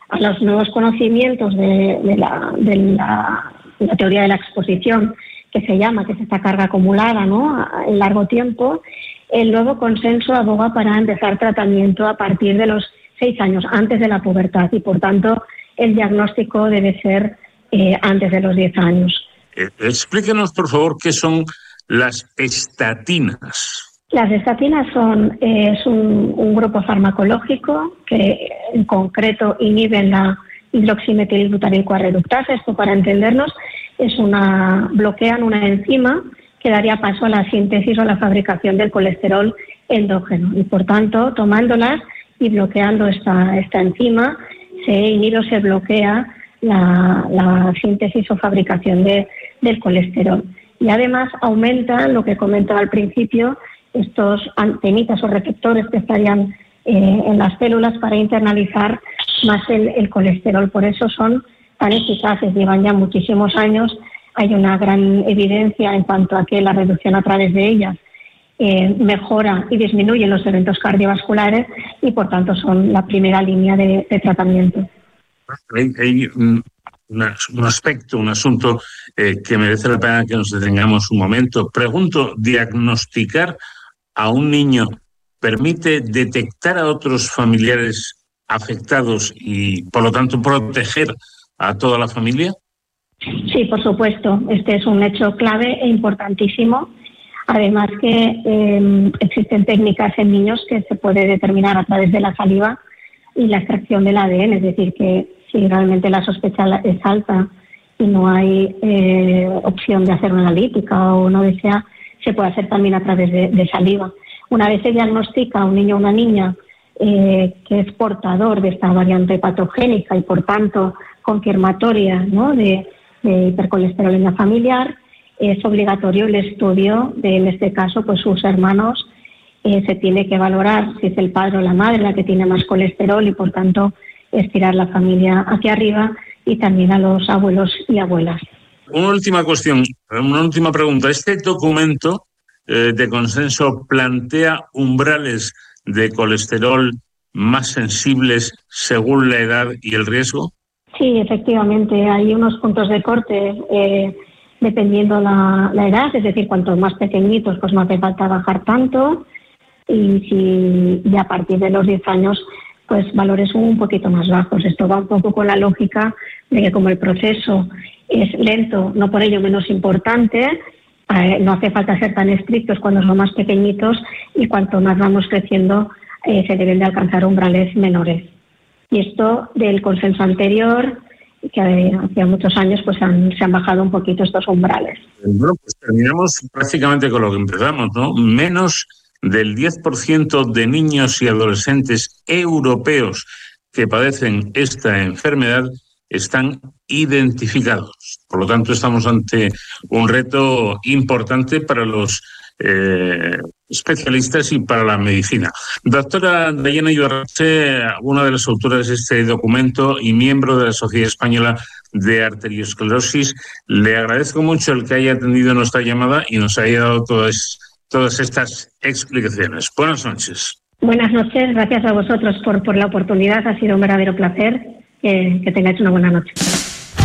a los nuevos conocimientos de la teoría de la exposición, que se llama, que es esta carga acumulada, ¿no?, en largo tiempo, el nuevo consenso aboga para empezar tratamiento a partir de los 6 años, antes de la pubertad, y por tanto el diagnóstico debe ser antes de los 10 años. Explíquenos, por favor, qué son las estatinas. Las estatinas es un grupo farmacológico que en concreto inhiben la hidroximetilbutanilcoareductasa. Esto, para entendernos, bloquean una enzima que daría paso a la síntesis o a la fabricación del colesterol endógeno, y por tanto, tomándolas y bloqueando esta enzima, se inhibe o se bloquea la síntesis o fabricación del colesterol. Y además aumenta, lo que comentaba al principio, estos antenitas o receptores que estarían en las células para internalizar más el colesterol. Por eso son tan eficaces, llevan ya muchísimos años. Hay una gran evidencia en cuanto a que la reducción a través de ellas mejora y disminuye los eventos cardiovasculares, y por tanto son la primera línea de tratamiento. Hay un aspecto, un asunto que merece la pena que nos detengamos un momento. Pregunto, ¿diagnosticar a un niño permite detectar a otros familiares afectados y, por lo tanto, proteger a toda la familia? Sí, por supuesto. Este es un hecho clave e importantísimo. Además que existen técnicas en niños que se puede determinar a través de la saliva y la extracción del ADN, es decir, que si realmente la sospecha es alta y no hay opción de hacer una analítica o no desea, se puede hacer también a través de saliva. Una vez se diagnostica a un niño o una niña que es portador de esta variante patogénica y por tanto confirmatoria, ¿no?, de hipercolesterolemia familiar, es obligatorio el estudio de, en este caso, pues sus hermanos. Se tiene que valorar si es el padre o la madre la que tiene más colesterol y por tanto estirar la familia hacia arriba, y también a los abuelos y abuelas. Una última cuestión, una última pregunta. ¿Este documento de consenso plantea umbrales de colesterol más sensibles según la edad y el riesgo? Sí, efectivamente. Hay unos puntos de corte dependiendo la edad, es decir, cuanto más pequeñitos, pues no hace falta bajar tanto, y a partir de los 10 años, pues valores un poquito más bajos. Esto va un poco con la lógica de que como el proceso es lento, no por ello menos importante, no hace falta ser tan estrictos cuando son más pequeñitos, y cuanto más vamos creciendo se deben de alcanzar umbrales menores. Y esto del consenso anterior, que hacía muchos años, pues se han bajado un poquito estos umbrales. Bueno, pues terminamos prácticamente con lo que empezamos, ¿no? Menos del 10% de niños y adolescentes europeos que padecen esta enfermedad están identificados. Por lo tanto, estamos ante un reto importante para los especialistas y para la medicina. Doctora Dayana Ibarretxe, una de las autoras de este documento y miembro de la Sociedad Española de Arteriosclerosis, le agradezco mucho el que haya atendido nuestra llamada y nos haya dado todas estas explicaciones. Buenas noches. Buenas noches, gracias a vosotros por la oportunidad, ha sido un verdadero placer, que tengáis una buena noche.